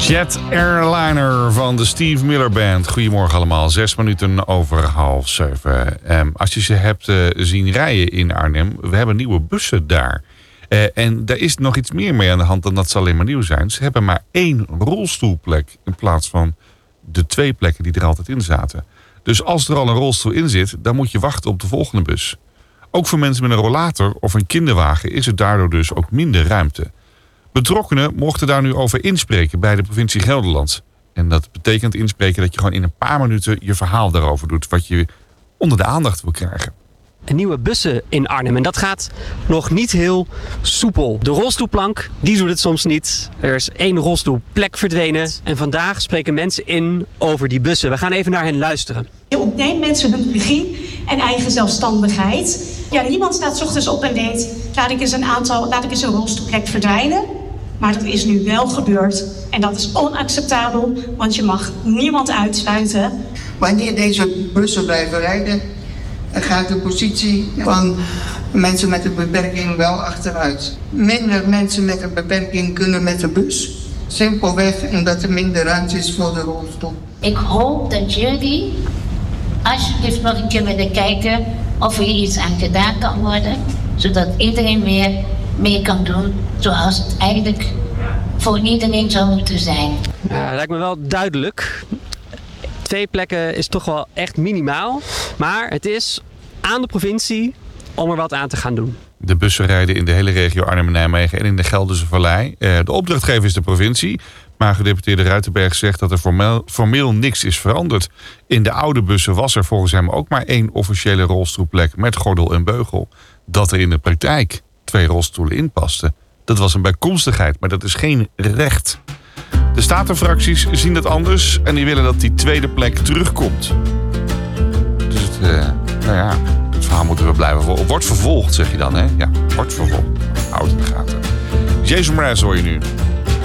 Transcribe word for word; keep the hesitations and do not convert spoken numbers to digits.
Jet Airliner van de Steve Miller Band. Goedemorgen allemaal, zes minuten over half zeven. Um, als je ze hebt uh, zien rijden in Arnhem, we hebben nieuwe bussen daar. Uh, en daar is nog iets meer mee aan de hand dan dat ze alleen maar nieuw zijn. Ze hebben maar één rolstoelplek in plaats van de twee plekken die er altijd in zaten. Dus als er al een rolstoel in zit, dan moet je wachten op de volgende bus. Ook voor mensen met een rollator of een kinderwagen is er daardoor dus ook minder ruimte. Betrokkenen mochten daar nu over inspreken bij de provincie Gelderland. En dat betekent inspreken dat je gewoon in een paar minuten je verhaal daarover doet. Wat je onder de aandacht wil krijgen. Nieuwe bussen in Arnhem. En dat gaat nog niet heel soepel. De rolstoelplank, die doet het soms niet. Er is één rolstoelplek verdwenen. En vandaag spreken mensen in over die bussen. We gaan even naar hen luisteren. Je ontneemt mensen hun regie en eigen zelfstandigheid. Ja, niemand staat 's ochtends op en denkt, laat ik eens een aantal, laat ik eens een rolstoelplek verdwijnen. Maar dat is nu wel gebeurd. En dat is onacceptabel, want je mag niemand uitsluiten. Wanneer deze bussen blijven rijden, gaat de positie van mensen met een beperking wel achteruit. Minder mensen met een beperking kunnen met de bus. Simpelweg omdat er minder ruimte is voor de rolstoel. Ik hoop dat jullie alsjeblieft nog een keer willen kijken of er iets aan gedaan kan worden. Zodat iedereen weer mee kan doen zoals het eigenlijk voor iedereen zou moeten zijn. Ja, dat lijkt me wel duidelijk. Twee plekken is toch wel echt minimaal. Maar het is aan de provincie om er wat aan te gaan doen. De bussen rijden in de hele regio Arnhem en Nijmegen en in de Gelderse Vallei. De opdrachtgever is de provincie. Maar gedeputeerde Ruitenberg zegt dat er formeel, formeel niks is veranderd. In de oude bussen was er volgens hem ook maar één officiële rolstoelplek met gordel en beugel. Dat er in de praktijk twee rolstoelen in pasten. Dat was een bijkomstigheid, maar dat is geen recht. De statenfracties zien dat anders en die willen dat die tweede plek terugkomt. Dus het, uh, nou ja, het verhaal moeten we blijven volgen. Wordt vervolgd, zeg je dan, hè? Ja, wordt vervolgd. Houd in de gaten. Jason Mraz hoor je nu.